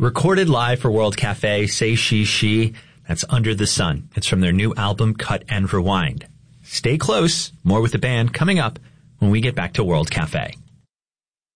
Recorded live for World Cafe, Say She. That's Under the Sun. It's from their new album, Cut and Rewind. Stay close. More with the band coming up when we get back to World Cafe.